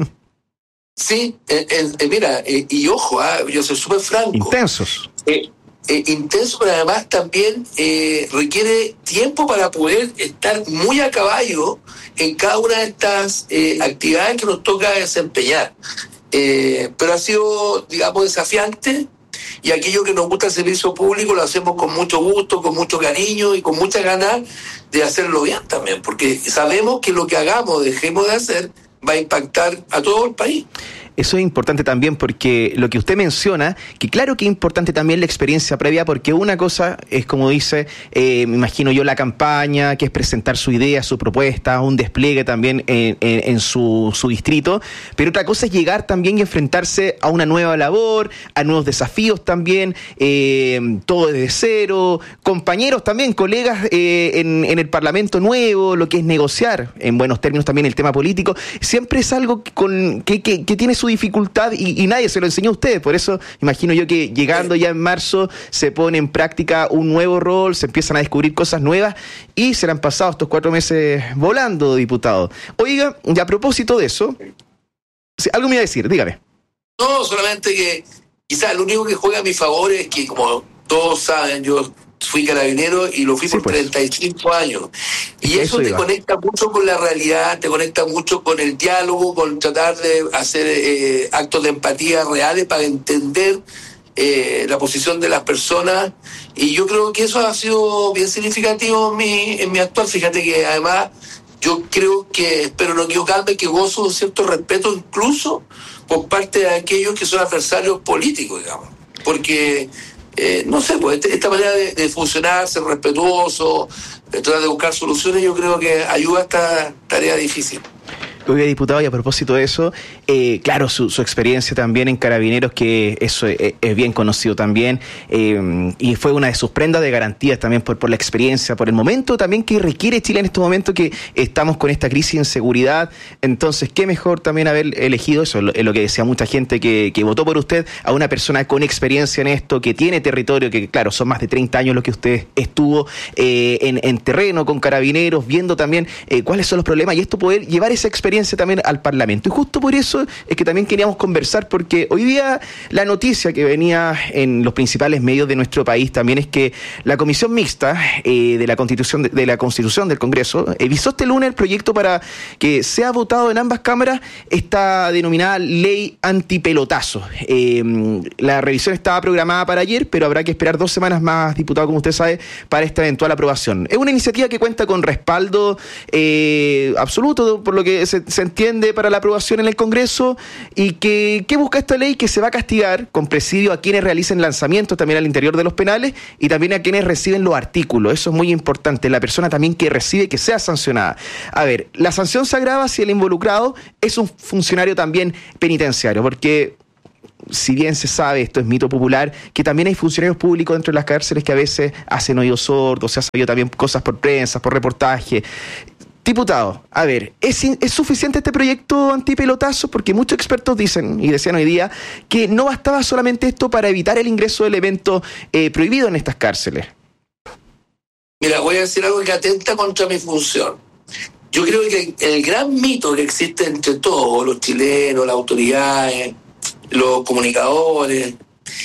Sí, mira, y ojo, yo soy súper franco. Intensos. Intenso, pero además también requiere tiempo para poder estar muy a caballo en cada una de estas actividades que nos toca desempeñar. Pero ha sido, digamos, desafiante, y aquello que nos gusta el servicio público lo hacemos con mucho gusto, con mucho cariño y con muchas ganas de hacerlo bien también, porque sabemos que lo que hagamos, dejemos de hacer, va a impactar a todo el país. Eso es importante también, porque lo que usted menciona, que claro que es importante también la experiencia previa, porque una cosa es, como dice, me imagino yo, la campaña, que es presentar su idea, su propuesta, un despliegue también en su distrito, pero otra cosa es llegar también y enfrentarse a una nueva labor, a nuevos desafíos también, todo desde cero, compañeros también, colegas en el Parlamento nuevo, lo que es negociar, en buenos términos también el tema político, siempre es algo que tiene su dificultad y nadie se lo enseñó a ustedes. Por eso imagino yo que llegando ya en marzo se pone en práctica un nuevo rol, se empiezan a descubrir cosas nuevas y se le han pasado estos 4 meses volando, diputado. Oiga, y a propósito de eso, algo me iba a decir, dígame. No, solamente que quizás lo único que juega a mi favor es que, como todos saben, yo fui carabinero y lo fui por 35 años. Y eso te conecta mucho con la realidad, te conecta mucho con el diálogo, con tratar de hacer actos de empatía reales para entender la posición de las personas. Y yo creo que eso ha sido bien significativo en mi actual. Fíjate que además yo creo que, espero no equivocarme, que gozo de un cierto respeto incluso por parte de aquellos que son adversarios políticos, digamos. Porque no sé, pues esta manera de funcionar, ser respetuoso, tratar de buscar soluciones, yo creo que ayuda a esta tarea difícil. Oiga, diputado, y a propósito de eso, claro, su experiencia también en Carabineros, que eso es bien conocido también, y fue una de sus prendas de garantías también por la experiencia, por el momento también que requiere Chile en este momento que estamos con esta crisis en seguridad. Entonces, qué mejor también haber elegido, eso es lo que decía mucha gente que votó por usted, a una persona con experiencia en esto, que tiene territorio, que claro, son más de 30 años lo que usted estuvo en terreno con Carabineros, viendo también cuáles son los problemas, y esto poder llevar esa experiencia también al Parlamento. Y justo por eso es que también queríamos conversar, porque hoy día la noticia que venía en los principales medios de nuestro país también es que la Comisión Mixta de la Constitución del Congreso visó este lunes el proyecto para que sea votado en ambas cámaras esta denominada ley antipelotazo. La revisión estaba programada para ayer, pero habrá que esperar 2 semanas más, diputado, como usted sabe, para esta eventual aprobación. Es una iniciativa que cuenta con respaldo absoluto, por lo que se entiende, para la aprobación en el Congreso, y que busca esta ley, que se va a castigar con presidio a quienes realicen lanzamientos también al interior de los penales y también a quienes reciben los artículos. Eso es muy importante, la persona también que recibe, que sea sancionada. A ver, la sanción se agrava si el involucrado es un funcionario también penitenciario, porque si bien se sabe, esto es mito popular, que también hay funcionarios públicos dentro de las cárceles que a veces hacen oídos sordos, se ha sabido también cosas por prensa, por reportaje. Diputado, a ver, ¿es suficiente este proyecto antipelotazo? Porque muchos expertos dicen, y decían hoy día, que no bastaba solamente esto para evitar el ingreso de elementos prohibidos en estas cárceles. Mira, voy a decir algo que atenta contra mi función. Yo creo que el gran mito que existe entre todos, los chilenos, las autoridades, los comunicadores,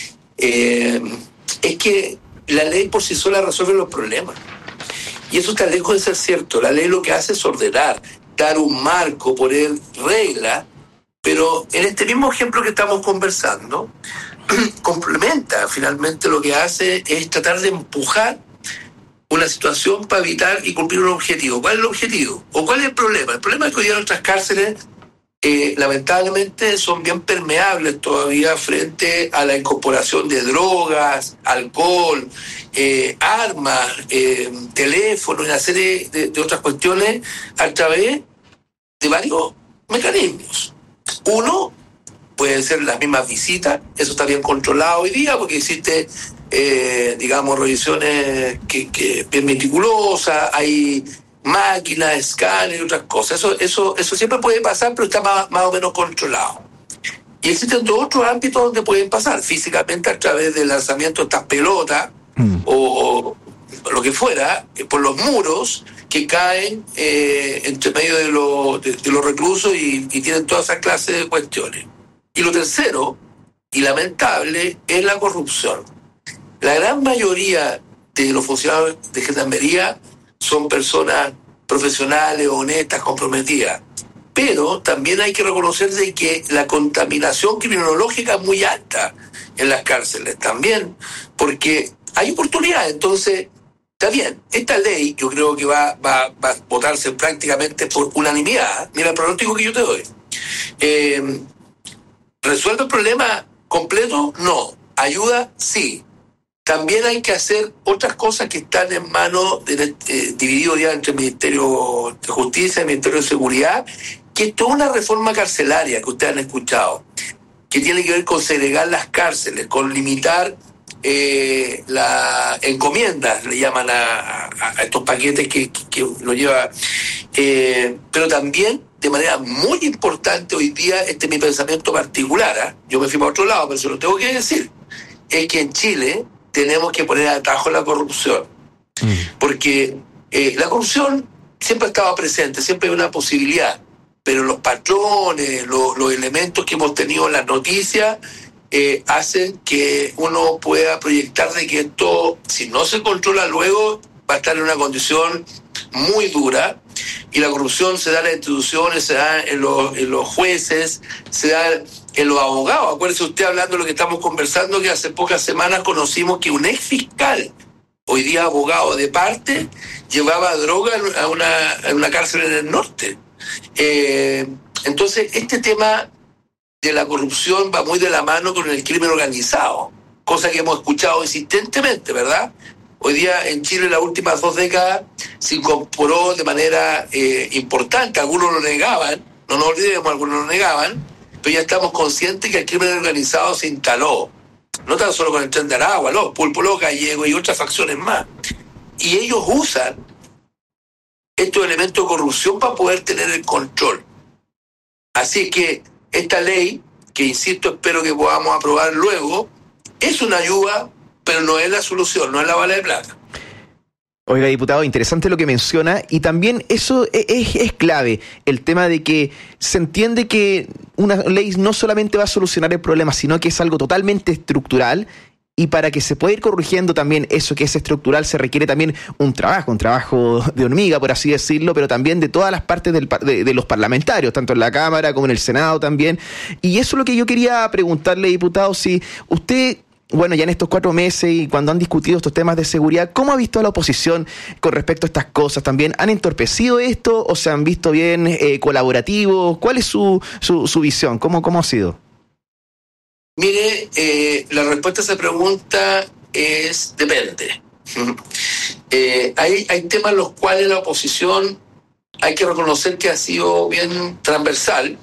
es que la ley por sí sola resuelve los problemas. Y eso está lejos de ser cierto. La ley lo que hace es ordenar, dar un marco, poner reglas, pero en este mismo ejemplo que estamos conversando, complementa, finalmente lo que hace es tratar de empujar una situación para evitar y cumplir un objetivo. ¿Cuál es el objetivo? ¿O cuál es el problema? El problema es que hoy día nuestras cárceles lamentablemente son bien permeables todavía frente a la incorporación de drogas, alcohol, armas, teléfonos, una serie de otras cuestiones a través de varios mecanismos. Uno puede ser las mismas visitas, eso está bien controlado hoy día porque existe revisiones que bien meticulosas, hay máquinas, escáner y otras cosas. Eso siempre puede pasar, pero está más o menos controlado. Y existen otros ámbitos donde pueden pasar, físicamente a través del lanzamiento de estas pelotas o lo que fuera, por los muros que caen entre medio de los reclusos y tienen toda esa clase de cuestiones. Y lo tercero, y lamentable, es la corrupción. La gran mayoría de los funcionarios de Gendarmería son personas profesionales, honestas, comprometidas. Pero también hay que reconocer de que la contaminación criminológica es muy alta en las cárceles también, porque hay oportunidades. Entonces, está bien, esta ley yo creo que va a votarse prácticamente por unanimidad. Mira el pronóstico que yo te doy. ¿Resuelve el problema completo? No. ¿Ayuda? Sí. También hay que hacer otras cosas que están en manos, dividido ya entre el Ministerio de Justicia y el Ministerio de Seguridad, que es toda una reforma carcelaria que ustedes han escuchado, que tiene que ver con segregar las cárceles, con limitar la encomienda, le llaman a estos paquetes que lo lleva. Pero también, de manera muy importante hoy día, este es mi pensamiento particular, yo me fui para otro lado, pero se lo tengo que decir, es que en Chile tenemos que poner atajo a la corrupción. Porque la corrupción siempre estaba presente, siempre hay una posibilidad, pero los patrones, los elementos que hemos tenido en las noticias hacen que uno pueda proyectar de que esto, si no se controla luego, va a estar en una condición muy dura. Y la corrupción se da en las instituciones, se da en los jueces, se da en los abogados. Acuérdese usted, hablando de lo que estamos conversando, que hace pocas semanas conocimos que un ex fiscal, hoy día abogado de parte, llevaba droga a una cárcel en el norte. Entonces, este tema de la corrupción va muy de la mano con el crimen organizado, cosa que hemos escuchado insistentemente, ¿verdad? Hoy día en Chile, en las últimas 2 décadas, se incorporó de manera importante, algunos lo negaban, no nos olvidemos, algunos lo negaban, pero ya estamos conscientes que el crimen organizado se instaló, no tan solo con el Tren de Aragua, los Pulpo, los Gallegos y otras facciones más. Y ellos usan estos elementos de corrupción para poder tener el control. Así que esta ley, que insisto, espero que podamos aprobar luego, es una ayuda, pero no es la solución, no es la bala de plata. Oiga, diputado, interesante lo que menciona, y también eso es clave, el tema de que se entiende que una ley no solamente va a solucionar el problema, sino que es algo totalmente estructural, y para que se pueda ir corrigiendo también eso que es estructural se requiere también un trabajo de hormiga, por así decirlo, pero también de todas las partes de los parlamentarios, tanto en la Cámara como en el Senado también. Y eso es lo que yo quería preguntarle, diputado, si usted... Bueno, ya en estos 4 meses y cuando han discutido estos temas de seguridad, ¿cómo ha visto a la oposición con respecto a estas cosas también? ¿Han entorpecido esto o se han visto bien colaborativos? ¿Cuál es su visión? ¿Cómo ha sido? Mire, la respuesta a esa pregunta es depende. Hay temas en los cuales la oposición hay que reconocer que ha sido bien transversal.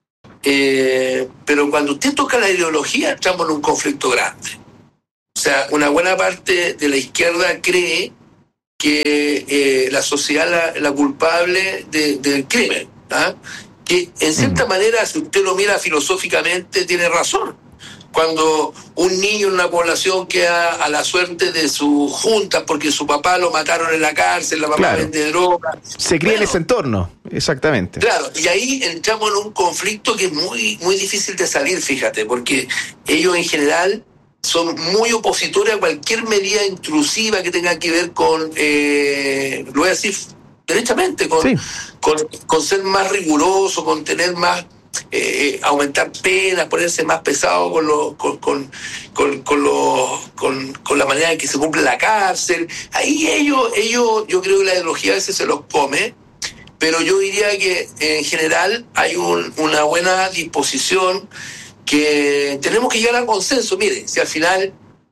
Pero cuando usted toca la ideología, entramos en un conflicto grande. O sea, una buena parte de la izquierda cree que la sociedad es la culpable del crimen, ¿ah? Que en cierta manera, si usted lo mira filosóficamente, tiene razón. Cuando un niño en una población queda a la suerte de sus juntas porque su papá lo mataron en la cárcel, la mamá vende droga. Se cría en ese entorno, exactamente. Claro, y ahí entramos en un conflicto que es muy, muy difícil de salir, fíjate, porque ellos en general son muy opositores a cualquier medida intrusiva que tenga que ver con, lo voy a decir derechamente, con ser más riguroso, con tener más... aumentar penas, ponerse más pesado con la manera en que se cumple la cárcel. Ahí ellos, yo creo que la ideología a veces se los come, pero yo diría que en general hay una buena disposición que tenemos que llegar a consenso. Miren, si al final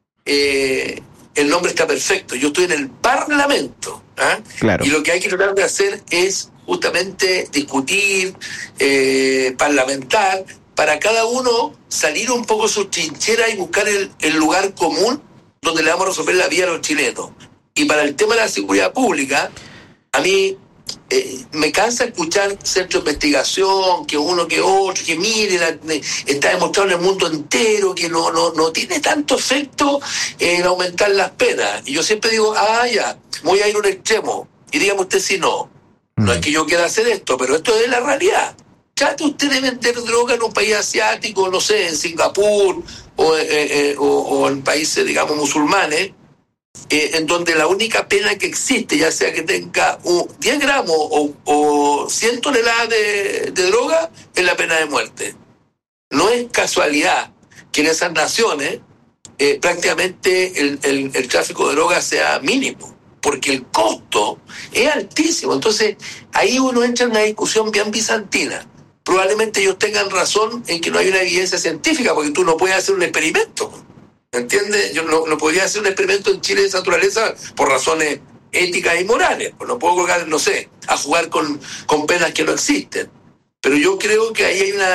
el nombre está perfecto, yo estoy en el Parlamento, y lo que hay que tratar de hacer es justamente discutir, parlamentar, para cada uno salir un poco de su trinchera y buscar el lugar común donde le vamos a resolver la vida a los chilenos. Y para el tema de la seguridad pública, a mí me cansa escuchar centros de investigación, que uno que otro, que mire, está demostrado en el mundo entero que no tiene tanto efecto en aumentar las penas. Y yo siempre digo, ya, voy a ir a un extremo, y dígame usted si no. No es que yo quiera hacer esto, pero esto es la realidad. Trate usted de vender droga en un país asiático, no sé, en Singapur o en países, digamos, musulmanes, en donde la única pena que existe, ya sea que tenga 10 gramos o 100 toneladas de droga, es la pena de muerte. No es casualidad que en esas naciones prácticamente el tráfico de droga sea mínimo, porque el costo es altísimo. Entonces, ahí uno entra en una discusión bien bizantina. Probablemente ellos tengan razón en que no hay una evidencia científica, porque tú no puedes hacer un experimento. ¿Entiendes? Yo no podría hacer un experimento en Chile de esa naturaleza por razones éticas y morales. Pues no puedo colocar, no sé, a jugar con penas que no existen. Pero yo creo que ahí hay una...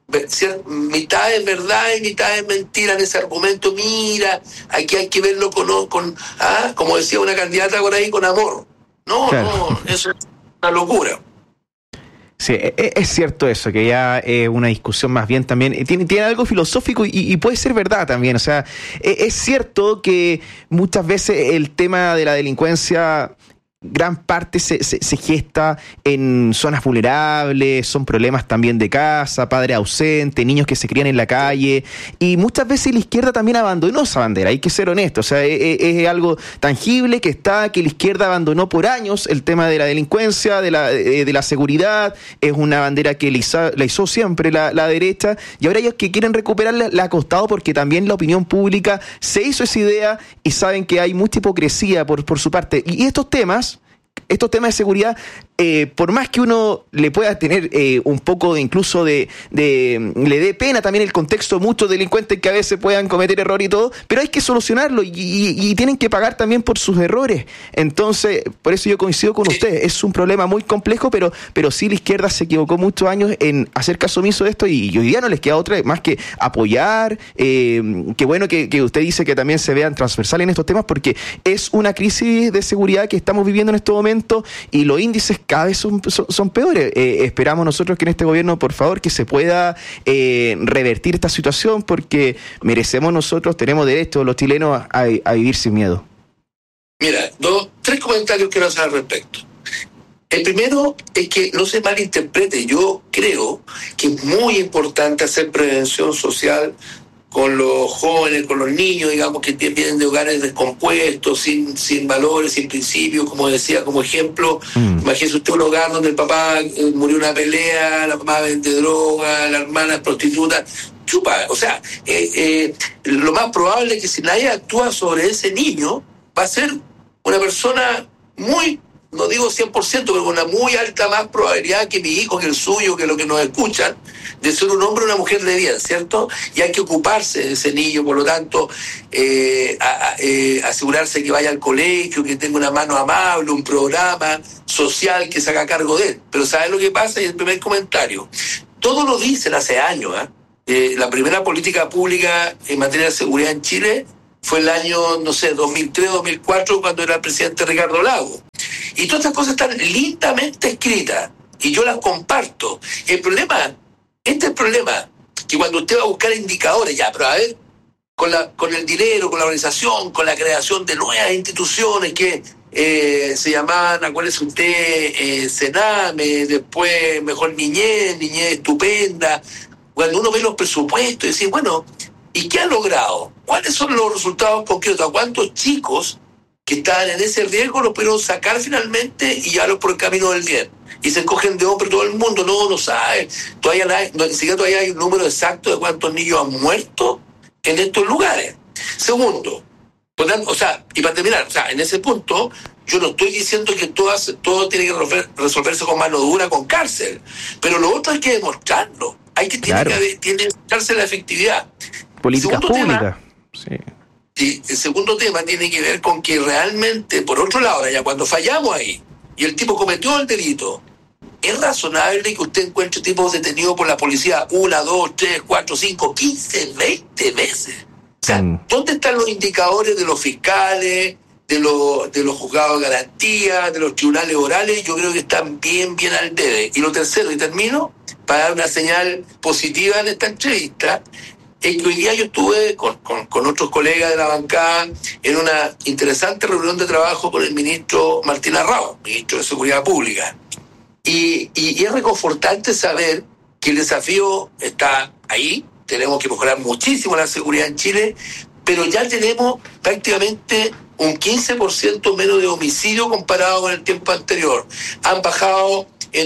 mitad es verdad y mitad es mentira en ese argumento. Mira, aquí hay que verlo como decía una candidata por ahí, con amor. No, eso es una locura. Sí, es cierto eso, que ya es una discusión más bien también, tiene algo filosófico y puede ser verdad también. O sea, es cierto que muchas veces el tema de la delincuencia, gran parte se gesta en zonas vulnerables, son problemas también de casa, padre ausente, niños que se crían en la calle, y muchas veces la izquierda también abandonó esa bandera, hay que ser honesto. O sea, es algo tangible que la izquierda abandonó por años el tema de la delincuencia, de la seguridad. Es una bandera que la hizo siempre la derecha, y ahora ellos que quieren recuperarla la ha costado, porque también la opinión pública se hizo esa idea y saben que hay mucha hipocresía por su parte. Y estos temas estos temas de seguridad, por más que uno le pueda tener un poco de incluso le dé pena también el contexto de muchos delincuentes que a veces puedan cometer error y todo, pero hay que solucionarlo y tienen que pagar también por sus errores. Entonces, por eso yo coincido con usted, es un problema muy complejo, pero sí la izquierda se equivocó muchos años en hacer caso omiso de esto y hoy día no les queda otra más que apoyar. Qué bueno que usted dice que también se vean transversales en estos temas, porque es una crisis de seguridad que estamos viviendo en este momento y los índices cada vez son peores. Esperamos nosotros que en este gobierno, por favor, que se pueda revertir esta situación, porque merecemos nosotros, tenemos derecho los chilenos a vivir sin miedo. Mira, tres comentarios quiero hacer al respecto. El primero es que no se malinterprete. Yo creo que es muy importante hacer prevención social con los jóvenes, con los niños, digamos, que vienen de hogares descompuestos, sin valores, sin principios, como decía, como ejemplo. Imagínese usted un hogar donde el papá murió en una pelea, la mamá vende droga, la hermana es prostituta. Chupa, o sea, lo más probable es que si nadie actúa sobre ese niño, va a ser una persona muy, no digo 100%, pero con una muy alta más probabilidad que mi hijo, que el suyo, que los que nos escuchan, de ser un hombre o una mujer de bien, ¿cierto? Y hay que ocuparse de ese niño, por lo tanto, asegurarse que vaya al colegio, que tenga una mano amable, un programa social que se haga cargo de él. Pero ¿sabes lo que pasa? Y el primer comentario. Todos lo dicen hace años, la primera política pública en materia de seguridad en Chile fue el año, no sé, 2003, 2004, cuando era el presidente Ricardo Lagos. Y todas estas cosas están lindamente escritas, y yo las comparto. Este es el problema, que cuando usted va a buscar indicadores, ya, pero a ver, con el dinero, con la organización, con la creación de nuevas instituciones que se llamaban, acuérdese usted, Sename, después Mejor Niñez Estupenda. Cuando uno ve los presupuestos y dice, bueno, ¿y qué ha logrado? ¿Cuáles son los resultados concretos? ¿A cuántos chicos que estaban en ese riesgo los pudieron sacar finalmente y llevarlos por el camino del bien? Y se cogen de hombro todo el mundo, no sabe. Ni siquiera todavía hay un número exacto de cuántos niños han muerto en estos lugares. Segundo, o sea, y para terminar, o sea, en ese punto, yo no estoy diciendo que todo tiene que resolverse con mano dura, con cárcel. Pero lo otro hay que demostrarlo. Tiene que demostrarse la efectividad. Políticas públicas. Sí. Y el segundo tema tiene que ver con que realmente, por otro lado, ya cuando fallamos ahí y el tipo cometió el delito, ¿es razonable que usted encuentre tipos detenidos por la policía 1, 2, 3, 4, 5, 15, 20 veces? O sea, ¿dónde están los indicadores de los fiscales, de los juzgados de garantía, de los tribunales orales? Yo creo que están bien al debe. Y lo tercero, y termino, para dar una señal positiva en esta entrevista, es que hoy día yo estuve con otros colegas de la bancada en una interesante reunión de trabajo con el ministro Martín Arrao, ministro de Seguridad Pública. Y es reconfortante saber que el desafío está ahí. Tenemos que mejorar muchísimo la seguridad en Chile, pero ya tenemos prácticamente un 15% menos de homicidio comparado con el tiempo anterior. Han bajado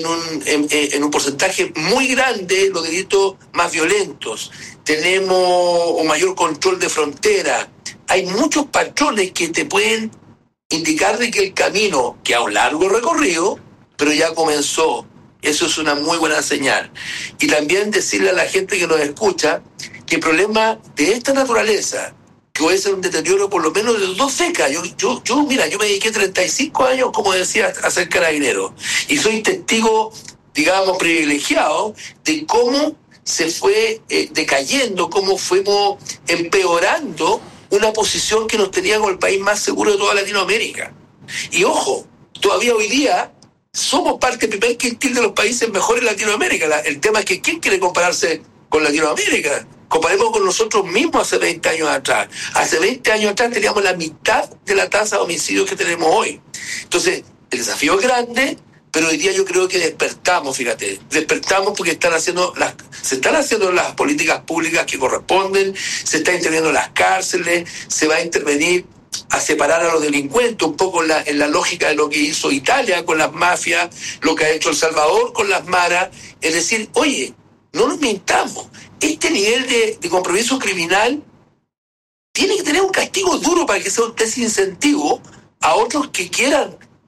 en un porcentaje muy grande los delitos más violentos. Tenemos un mayor control de frontera. Hay muchos patrones que te pueden indicar de que el camino, que a un largo recorrido, pero ya comenzó. Eso es una muy buena señal. Y también decirle a la gente que nos escucha que problemas de esta naturaleza, que puede ser un deterioro por lo menos de 2 décadas. Mira, yo me dediqué 35 años, como decía, a ser carabinero. Y soy testigo, digamos, privilegiado de cómo se fue decayendo, cómo fuimos empeorando una posición que nos tenía como el país más seguro de toda Latinoamérica. Y ojo, todavía hoy día somos parte del primer quintil de los países mejores de Latinoamérica. El tema es que ¿quién quiere compararse con Latinoamérica? Comparemos con nosotros mismos hace 20 años atrás. Hace 20 años atrás teníamos la mitad de la tasa de homicidios que tenemos hoy. Entonces, el desafío es grande, pero hoy día yo creo que despertamos, fíjate. Despertamos porque se están haciendo las políticas públicas que corresponden, se está interviniendo en las cárceles, se va a intervenir a separar a los delincuentes, un poco en la lógica de lo que hizo Italia con las mafias, lo que ha hecho El Salvador con las maras. Es decir, oye, no nos mintamos. Este nivel de compromiso criminal tiene que tener un castigo duro para que sea un desincentivo a otros que quieran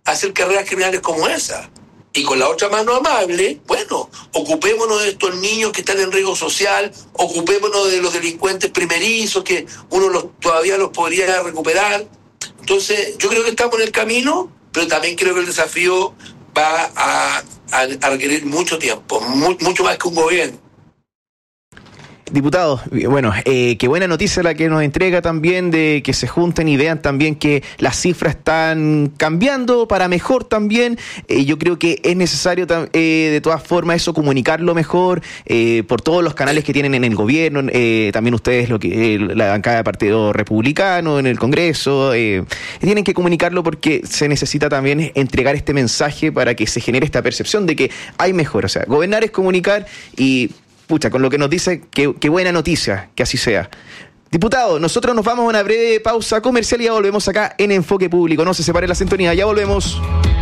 hacer carreras criminales como esa. Y con la otra mano amable, bueno, ocupémonos de estos niños que están en riesgo social, ocupémonos de los delincuentes primerizos, que uno todavía los podría recuperar. Entonces, yo creo que estamos en el camino, pero también creo que el desafío va a requerir mucho tiempo, mucho más que un gobierno. Diputado, bueno, qué buena noticia la que nos entrega también de que se junten y vean también que las cifras están cambiando para mejor también. Yo creo que es necesario de todas formas eso comunicarlo mejor por todos los canales que tienen en el gobierno, también ustedes la bancada de Partido Republicano en el Congreso, tienen que comunicarlo porque se necesita también entregar este mensaje para que se genere esta percepción de que hay mejor. O sea, gobernar es comunicar y pucha, con lo que nos dice, qué buena noticia, que así sea. Diputado, nosotros nos vamos a una breve pausa comercial y ya volvemos acá en Enfoque Público. No se separe la sintonía, ya volvemos.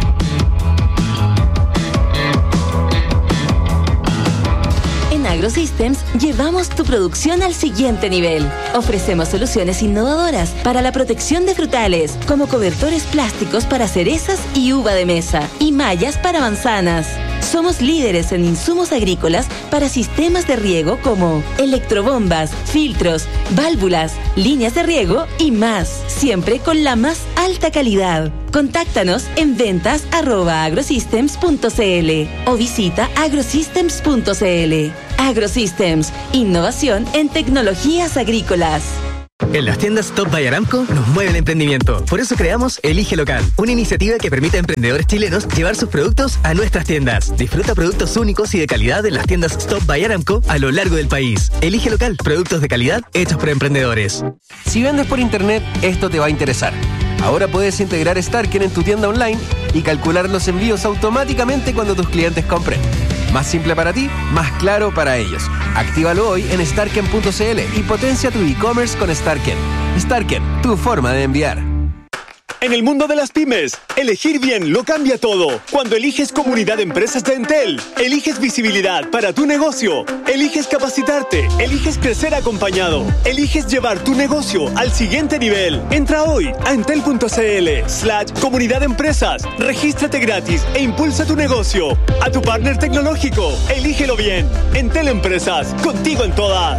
En AgroSystems llevamos tu producción al siguiente nivel. Ofrecemos soluciones innovadoras para la protección de frutales, como cobertores plásticos para cerezas y uva de mesa, y mallas para manzanas. Somos líderes en insumos agrícolas para sistemas de riego como electrobombas, filtros, válvulas, líneas de riego y más, siempre con la más alta calidad. Contáctanos en ventas@agrosystems.cl o visita agrosystems.cl. AgroSystems, innovación en tecnologías agrícolas. En las tiendas Top by Aramco nos mueve el emprendimiento. Por eso creamos Elige Local, una iniciativa que permite a emprendedores chilenos llevar sus productos a nuestras tiendas. Disfruta productos únicos y de calidad en las tiendas Top by Aramco a lo largo del país. Elige Local, productos de calidad hechos por emprendedores. Si vendes por internet, esto te va a interesar. Ahora puedes integrar Starken en tu tienda online y calcular los envíos automáticamente cuando tus clientes compren. Más simple para ti, más claro para ellos. Actívalo hoy en starken.cl y potencia tu e-commerce con Starken. Starken, tu forma de enviar. En el mundo de las pymes, elegir bien lo cambia todo. Cuando eliges Comunidad de Empresas de Entel, eliges visibilidad para tu negocio, eliges capacitarte, eliges crecer acompañado, eliges llevar tu negocio al siguiente nivel. Entra hoy a entel.cl/Comunidad de Empresas, regístrate gratis e impulsa tu negocio. A tu partner tecnológico, elígelo bien. Entel Empresas, contigo en todas.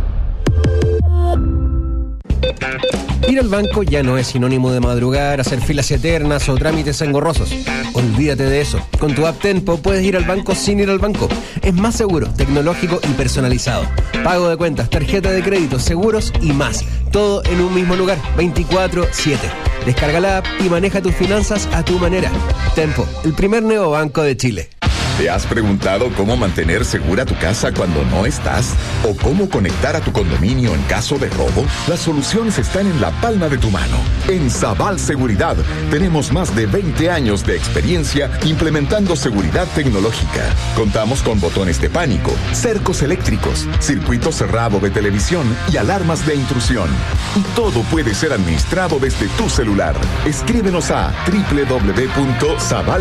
Ir al banco ya no es sinónimo de madrugar, hacer filas eternas o trámites engorrosos. Olvídate de eso. Con tu app Tenpo puedes ir al banco sin ir al banco. Es más seguro, tecnológico y personalizado. Pago de cuentas, tarjeta de crédito, seguros y más. Todo en un mismo lugar, 24/7. Descarga la app y maneja tus finanzas a tu manera. Tenpo, el primer neobanco de Chile. ¿Te has preguntado cómo mantener segura tu casa cuando no estás? ¿O cómo conectar a tu condominio en caso de robo? Las soluciones están en la palma de tu mano. En Sabal Seguridad tenemos más de 20 años de experiencia implementando seguridad tecnológica. Contamos con botones de pánico, cercos eléctricos, circuito cerrado de televisión y alarmas de intrusión. Y todo puede ser administrado desde tu celular. Escríbenos a www.sabal